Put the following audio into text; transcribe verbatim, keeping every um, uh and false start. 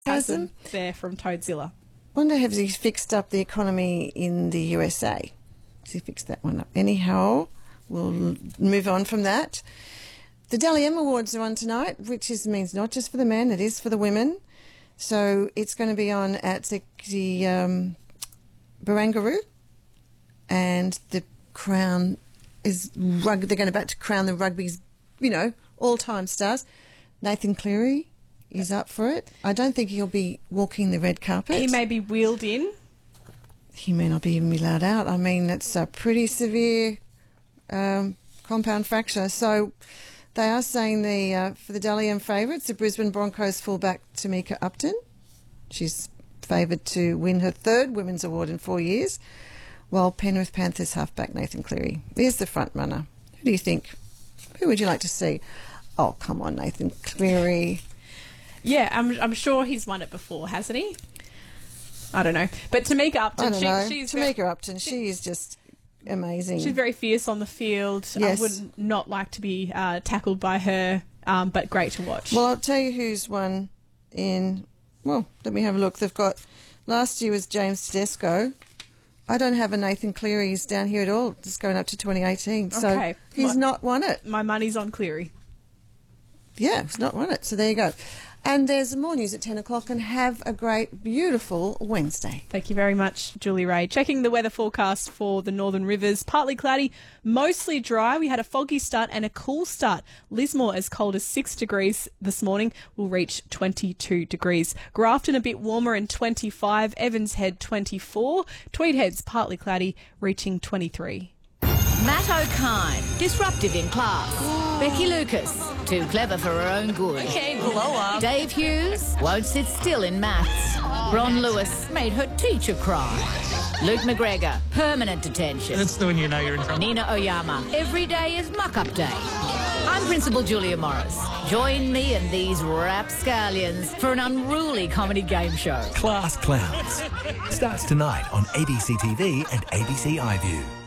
Hasn't there from Toadzilla. Wonder has he fixed up the economy in the U S A? Has he fixed that one up? Anyhow, we'll move on from that. The Dally M Awards are on tonight, which is means not just for the men, it is for the women. So it's going to be on at the, the um, Barangaroo, and the crown is rug. They're going about to crown the rugby's, you know, all-time stars. Nathan Cleary is up for it. I don't think he'll be walking the red carpet. He may be wheeled in. He may not be even be allowed out. I mean, it's a pretty severe um, compound fracture. So they are saying the uh, for the Dally M favourites, the Brisbane Broncos fullback Tamika Upton. She's favoured to win her third Women's Award in four years, while Penrith Panthers halfback Nathan Cleary is the front runner. Who do you think? Who would you like to see? Oh, come on, Nathan Cleary. Yeah, I'm, I'm sure he's won it before, hasn't he? I don't know. But Tamika Upton, I don't she, know. she's Tamika very, Upton, she is just amazing. She's very fierce on the field. Yes. I would not like to be uh, tackled by her, um, but great to watch. Well, I'll tell you who's won in... Well, let me have a look. They've got... Last year was James Tedesco. I don't have a Nathan Cleary's down here at all. It's going up to twenty eighteen. So okay. he's My, not won it. My money's on Cleary. Yeah, he's not won it. So there you go. And there's more news at ten o'clock, and have a great, beautiful Wednesday. Thank you very much, Julie Ray. Checking the weather forecast for the Northern Rivers. Partly cloudy, mostly dry. We had a foggy start and a cool start. Lismore as cold as six degrees this morning will reach twenty-two degrees. Grafton a bit warmer and twenty-five. Evans Head twenty-four. Tweed Head's partly cloudy, reaching twenty-three. Matt O'Kine, disruptive in class. Becky Lucas, too clever for her own good. Okay, blow up. Dave Hughes, won't sit still in maths. Ron Lewis made her teacher cry. Luke McGregor, permanent detention. That's when you know you're in trouble. Nina Oyama, every day is muck-up day. I'm Principal Julia Morris. Join me and these rapscallions for an unruly comedy game show. Class Clowns starts tonight on A B C T V and A B C iView.